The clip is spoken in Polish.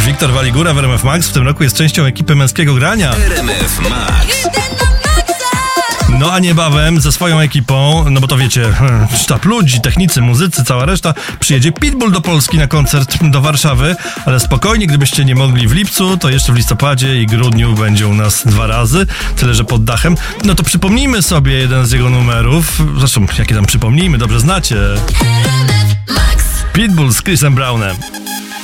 Wiktor Waligura w RMF Max w tym roku jest częścią ekipy męskiego grania. RMF Max. No a niebawem ze swoją ekipą, no bo to wiecie, sztab ludzi, technicy, muzycy, cała reszta, przyjedzie Pitbull do Polski na koncert do Warszawy, ale spokojnie, gdybyście nie mogli w lipcu, to jeszcze w listopadzie i grudniu będzie u nas 2 razy, tyle że pod dachem. No to przypomnijmy sobie jeden z jego numerów, zresztą jakie tam przypomnijmy, dobrze znacie. Pitbull z Chrisem Brownem.